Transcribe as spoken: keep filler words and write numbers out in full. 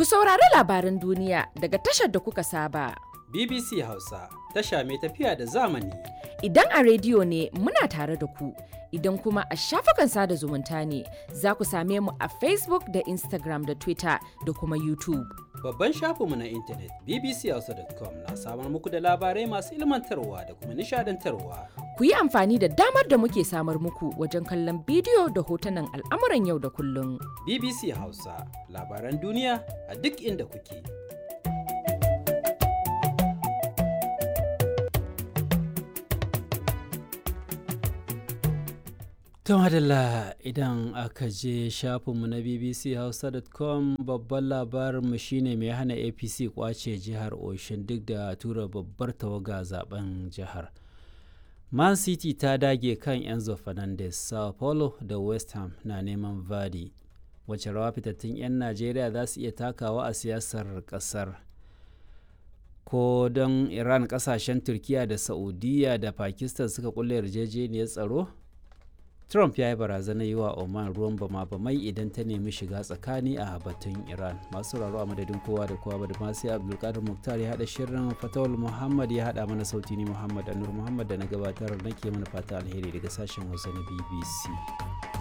Ku saurari labaran duniya daga tashar da kuka saba. B B C Hausa, tasha mai tafiya da zamani. Idan a rediyo ne muna tare da ku, idan kuma a shafukan sada zumunta ne za ku same mu a Facebook da Instagram da Twitter da kuma YouTube. Babban shafinmu na intanet b b c hausa dot com na samar muku da labarai masu ilmantarwa da kuma nishadantarwa. Ku yi amfani da damar da muke samar muku wajen kallon bidiyo da hotunan al'amuran yau da kullum. B B C Hausa, labaran duniya a duk inda kuke. To madalla, idan aka je shafinmu na b b c hausa dot com, babban labarinmu shine mai hana A P C kwace jihar Osun duk da tura babbar tawaga zaben jihar. Man City ta dage kan Enzo Fernandez, Sao Paulo da West Ham na neman Vardy. Wace rawa fitattun 'yan Najeriya za su iya takawa a siyasar kasar? Ko don Iran, kasashen Turkiya da Saudiya da Pakistan suka kulle yarjejeniyar tsaro? Trump ya yi barazanar yi wa Oman ruwan bama-bamai idan ta nemi shiga tsakani a batun Iran. Masu sauraro a madadin kowa da kowa da masu Abdulkadir Muktar ya haɗa shirin, Fatawul Muhammad ya haɗa mana sauti, ni Muhammad Anur Muhammad da na gabatar nake mana fata alheri daga sashen Hausa na B B C.